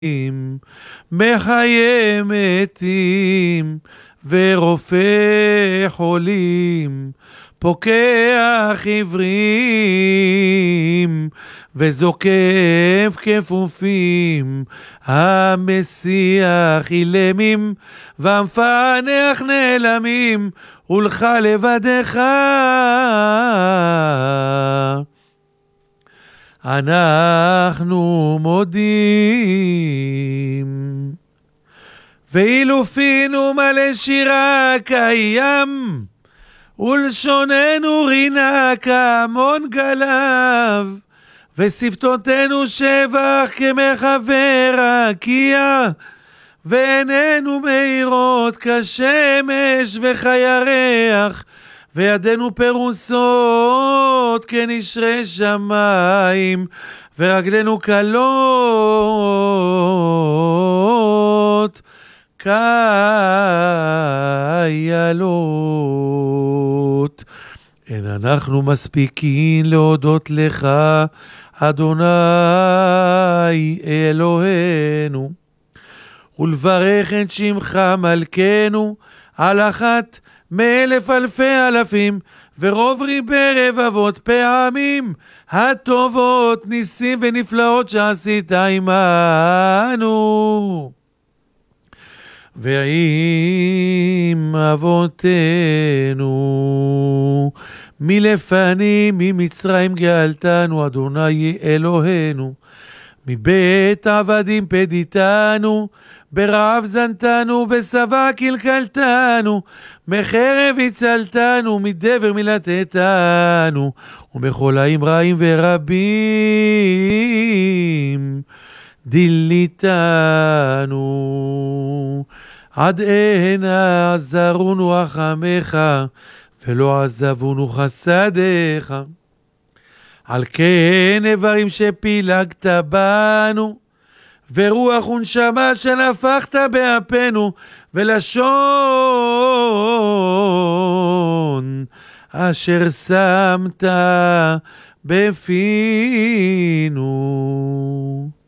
מחיי מתים ורופא חולים, פוקח עיוורים וזוקף כפופים, המסיח אילמים והמפענח נעלמים, ולך לבדך אנחנו מודים. ואילו פינו מלא שירה קיים, ולשוננו רינה כמון גלב, ושפתותינו שבח כמחבר רקיע, ועינינו מאירות כשמש וכירח, וידינו פרוסות כנשרי שמיים, ורגלינו קלות כיילות. אין אנחנו מספיקים להודות לך, אדוני אלוהינו, ולברך את שמך מלכנו על אחת מאלף אלפי אלפים, ורוב ריבי רבבות פעמים, הטובות ניסים ונפלאות שעשית עמנו ועם אבותינו מלפנים ממצרים גאלתנו, אדוני אלוהינו. מבית עבדים פדיתנו, ברעב זנתנו, בשבע קלקלתנו, מחרב הצלתנו, מדבר מלטתנו, ומחולאים רעים ורבים דליתנו. עד הנה עזרונו רחמך, ולא עזבונו חסדיך. על כן איברים שפילגת בנו, ורוח ונשמה שנפחת באפנו, ולשון אשר שמת בפינו.